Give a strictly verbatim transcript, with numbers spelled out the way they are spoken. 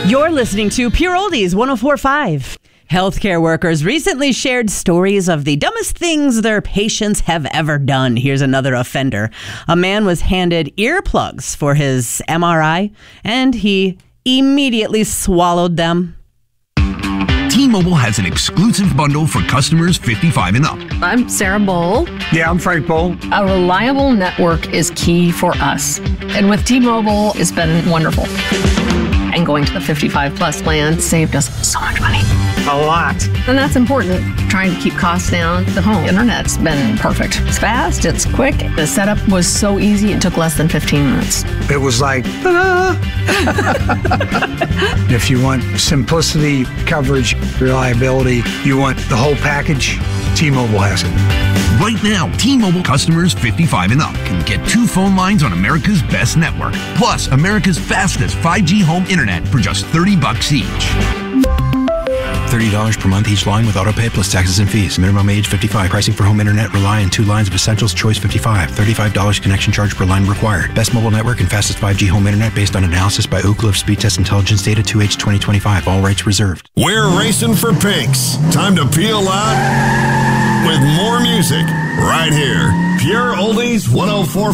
You're listening to Pure Oldies one oh four point five. Healthcare workers recently shared stories of the dumbest things their patients have ever done. Here's another offender. A man was handed earplugs for his M R I, and he immediately swallowed them. T-Mobile has an exclusive bundle for customers fifty-five and up. I'm Sarah Bowl. Yeah, I'm Frank Bowl. A reliable network is key for us. And with T-Mobile, it's been wonderful. And going to the fifty-five plus plan saved us so much money. A lot. And that's important. Trying to keep costs down. The home internet's been perfect. It's fast, it's quick. The setup was so easy, it took less than fifteen minutes. It was like, ta-da! If you want simplicity, coverage, reliability, you want the whole package, T-Mobile has it. Right now, T-Mobile customers fifty-five and up can get two phone lines on America's best network, plus America's fastest five G home internet for just thirty bucks each. thirty dollars per month each line with autopay plus taxes and fees. Minimum age fifty-five. Pricing for home internet rely on two lines of Essentials Choice fifty-five. thirty-five dollars connection charge per line required. Best mobile network and fastest five G home internet based on analysis by Ookla of Speed Test Intelligence Data two H twenty twenty-five. All rights reserved. We're racing for pinks. Time to peel out with more music right here. Pure Oldies one oh four